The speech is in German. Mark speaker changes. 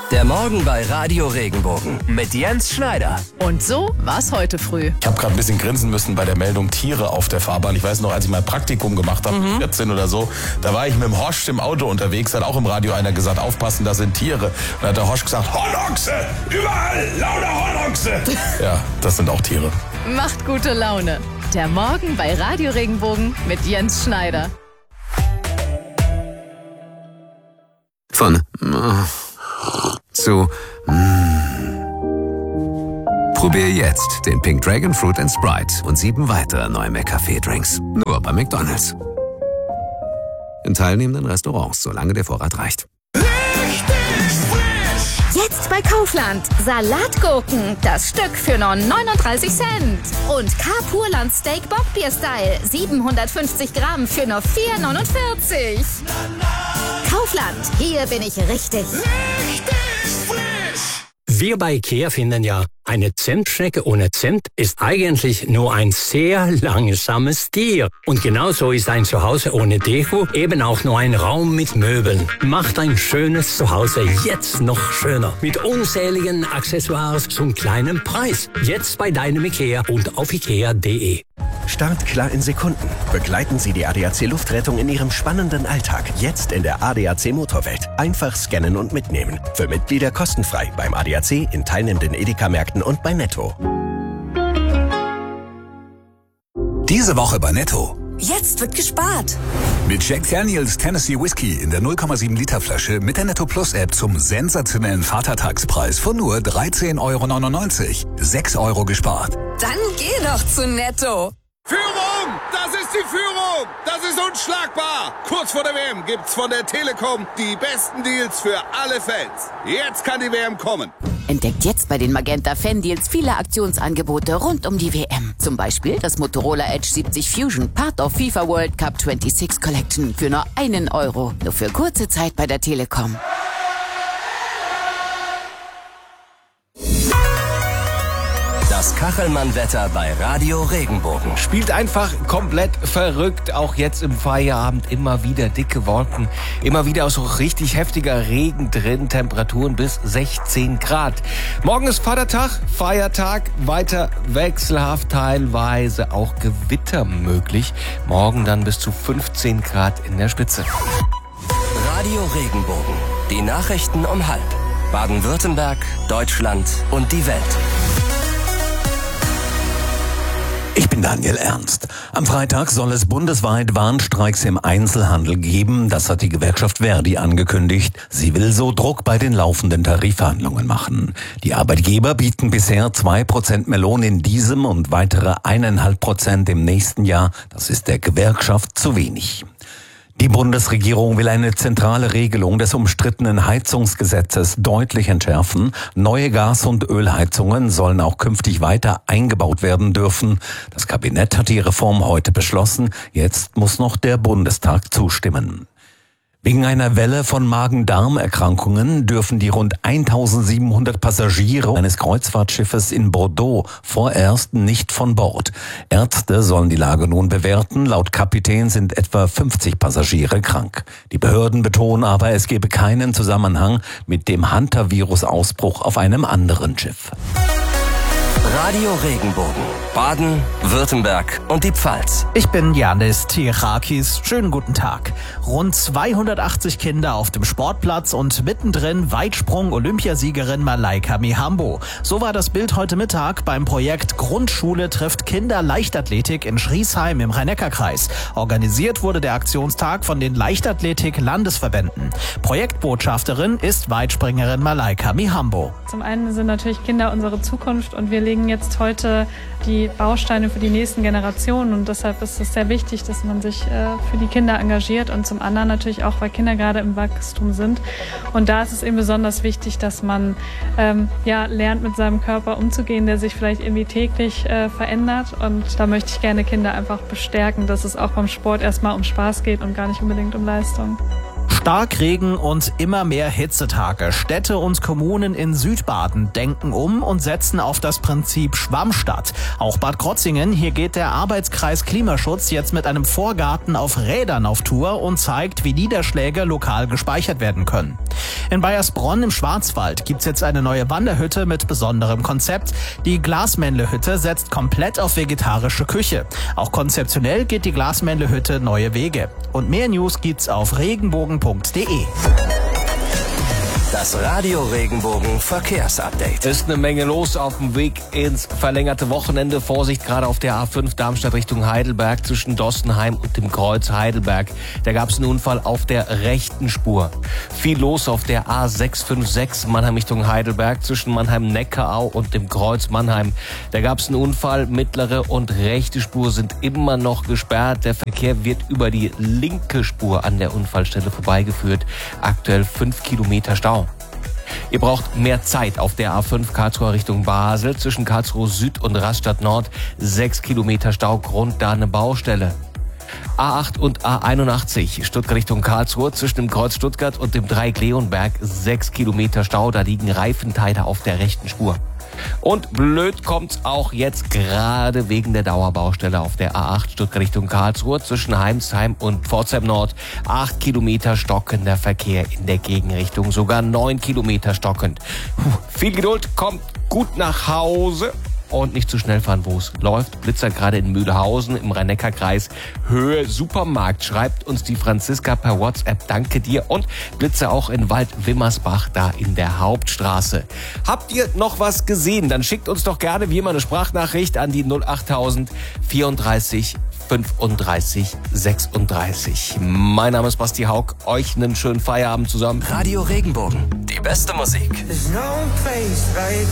Speaker 1: Der Morgen bei Radio Regenbogen mit Jens Schneider.
Speaker 2: Und so war's heute früh.
Speaker 3: Ich habe gerade ein bisschen grinsen müssen bei der Meldung Tiere auf der Fahrbahn. Ich weiß noch, als ich mein Praktikum gemacht habe, 14 oder so, da war ich mit dem Horst im Auto unterwegs, hat auch im Radio einer gesagt, aufpassen, das sind Tiere. Und dann hat der Horst gesagt, Hornochse, überall, lauter Hornochse. Ja, das sind auch Tiere.
Speaker 2: Macht gute Laune. Der Morgen bei Radio Regenbogen mit Jens Schneider.
Speaker 4: Von zu Probier jetzt den Pink Dragon Fruit & Sprite und 7 weitere neue McCafé-Drinks. Nur bei McDonald's. In teilnehmenden Restaurants, solange der Vorrat reicht.
Speaker 5: Jetzt bei Kaufland. Salatgurken, das Stück für nur 39 Cent. Und K-Purland Steak Bockbier-Style, 750 Gramm für nur 4,49. Kaufland, hier bin ich richtig.
Speaker 6: Wir bei IKEA finden ja, eine Zimtschnecke ohne Zimt ist eigentlich nur ein sehr langsames Tier. Und genauso ist ein Zuhause ohne Deko eben auch nur ein Raum mit Möbeln. Macht ein schönes Zuhause jetzt noch schöner. Mit unzähligen Accessoires zum kleinen Preis. Jetzt bei deinem IKEA und auf ikea.de.
Speaker 7: Startklar in Sekunden. Begleiten Sie die ADAC Luftrettung in Ihrem spannenden Alltag. Jetzt in der ADAC Motorwelt. Einfach scannen und mitnehmen. Für Mitglieder kostenfrei beim ADAC, in teilnehmenden Edeka-Märkten und bei Netto.
Speaker 8: Diese Woche bei Netto.
Speaker 9: Jetzt wird gespart.
Speaker 8: Mit Jack Daniels Tennessee Whiskey in der 0,7 Liter Flasche mit der Netto Plus App zum sensationellen Vatertagspreis von nur 13,99 €. 6 € gespart.
Speaker 9: Dann geh doch zu Netto.
Speaker 10: Führung! Das ist die Führung! Das ist unschlagbar! Kurz vor der WM gibt's von der Telekom die besten Deals für alle Fans. Jetzt kann die WM kommen.
Speaker 11: Entdeckt jetzt bei den Magenta Fan-Deals viele Aktionsangebote rund um die WM. Zum Beispiel das Motorola Edge 70 Fusion, Part of FIFA World Cup 26 Collection für nur 1 €. Nur für kurze Zeit bei der Telekom.
Speaker 1: Das Kachelmann-Wetter bei Radio Regenbogen.
Speaker 12: Spielt einfach komplett verrückt. Auch jetzt im Feierabend immer wieder dicke Wolken. Immer wieder auch so richtig heftiger Regen drin. Temperaturen bis 16 Grad. Morgen ist Vatertag, Feiertag. Weiter wechselhaft, teilweise auch Gewitter möglich. Morgen dann bis zu 15 Grad in der Spitze.
Speaker 1: Radio Regenbogen. Die Nachrichten um 12:30. Baden-Württemberg, Deutschland und die Welt.
Speaker 13: Ich bin Daniel Ernst. Am Freitag soll es bundesweit Warnstreiks im Einzelhandel geben. Das hat die Gewerkschaft Verdi angekündigt. Sie will so Druck bei den laufenden Tarifverhandlungen machen. Die Arbeitgeber bieten bisher 2% mehr Lohn in diesem und weitere 1,5% im nächsten Jahr. Das ist der Gewerkschaft zu wenig. Die Bundesregierung will eine zentrale Regelung des umstrittenen Heizungsgesetzes deutlich entschärfen. Neue Gas- und Ölheizungen sollen auch künftig weiter eingebaut werden dürfen. Das Kabinett hat die Reform heute beschlossen. Jetzt muss noch der Bundestag zustimmen. Wegen einer Welle von Magen-Darm-Erkrankungen dürfen die rund 1700 Passagiere eines Kreuzfahrtschiffes in Bordeaux vorerst nicht von Bord. Ärzte sollen die Lage nun bewerten. Laut Kapitän sind etwa 50 Passagiere krank. Die Behörden betonen aber, es gebe keinen Zusammenhang mit dem Hantavirus-Ausbruch auf einem anderen Schiff.
Speaker 1: Radio Regenbogen. Baden, Württemberg und die Pfalz.
Speaker 14: Ich bin Janis Tirakis. Schönen guten Tag. Rund 280 Kinder auf dem Sportplatz und mittendrin Weitsprung-Olympiasiegerin Malaika Mihambo. So war das Bild heute Mittag beim Projekt Grundschule trifft Kinder Leichtathletik in Schriesheim im Rhein-Neckar-Kreis. Organisiert wurde der Aktionstag von den Leichtathletik-Landesverbänden. Projektbotschafterin ist Weitspringerin Malaika Mihambo.
Speaker 15: Zum einen sind natürlich Kinder unsere Zukunft und wir legen jetzt heute die Bausteine für die nächsten Generationen und deshalb ist es sehr wichtig, dass man sich für die Kinder engagiert und zum anderen natürlich auch, weil Kinder gerade im Wachstum sind und da ist es eben besonders wichtig, dass man lernt, mit seinem Körper umzugehen, der sich vielleicht irgendwie täglich verändert und da möchte ich gerne Kinder einfach bestärken, dass es auch beim Sport erstmal um Spaß geht und gar nicht unbedingt um Leistung.
Speaker 14: Starkregen und immer mehr Hitzetage. Städte und Kommunen in Südbaden denken um und setzen auf das Prinzip Schwammstadt. Auch Bad Krotzingen, hier geht der Arbeitskreis Klimaschutz jetzt mit einem Vorgarten auf Rädern auf Tour und zeigt, wie Niederschläge lokal gespeichert werden können. In Baiersbronn im Schwarzwald gibt's jetzt eine neue Wanderhütte mit besonderem Konzept. Die Glasmännle-Hütte setzt komplett auf vegetarische Küche. Auch konzeptionell geht die Glasmännle-Hütte neue Wege. Und mehr News gibt's auf regenbogen.de.
Speaker 1: Das Radio Regenbogen Verkehrsupdate.
Speaker 12: Ist eine Menge los auf dem Weg ins verlängerte Wochenende. Vorsicht gerade auf der A5 Darmstadt Richtung Heidelberg zwischen Dossenheim und dem Kreuz Heidelberg. Da gab es einen Unfall auf der rechten Spur. Viel los auf der A656 Mannheim Richtung Heidelberg zwischen Mannheim-Neckarau und dem Kreuz Mannheim. Da gab es einen Unfall. Mittlere und rechte Spur sind immer noch gesperrt. Der Verkehr wird über die linke Spur an der Unfallstelle vorbeigeführt. Aktuell 5 Kilometer Stau. Ihr braucht mehr Zeit auf der A5 Karlsruhe Richtung Basel zwischen Karlsruhe Süd und Rastatt Nord. 6 Kilometer Stau, Grund da eine Baustelle. A8 und A81 Stuttgart Richtung Karlsruhe zwischen dem Kreuz Stuttgart und dem Dreieck Leonberg. 6 Kilometer Stau, da liegen Reifenteile auf der rechten Spur. Und blöd kommt's auch jetzt gerade wegen der Dauerbaustelle auf der A8 Stuttgart Richtung Karlsruhe zwischen Heimsheim und Pforzheim Nord. 8 Kilometer stockender Verkehr in der Gegenrichtung, sogar 9 Kilometer stockend. Viel Geduld, kommt gut nach Hause. Und nicht zu schnell fahren, wo es läuft. Blitzer gerade in Mühlhausen im Rhein-Neckar-Kreis. Höhe Supermarkt, schreibt uns die Franziska per WhatsApp. Danke dir. Und Blitzer auch in Wald-Wimmersbach, da in der Hauptstraße. Habt ihr noch was gesehen? Dann schickt uns doch gerne wie immer eine Sprachnachricht an die 08000 34 35 36. Mein Name ist Basti Haug. Euch einen schönen Feierabend zusammen.
Speaker 1: Radio Regenbogen. Die beste Musik.